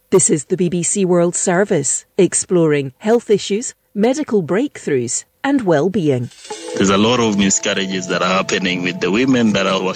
This is the BBC World Service, exploring health issues, medical breakthroughs and well-being. There's a lot of miscarriages that are happening with the women that are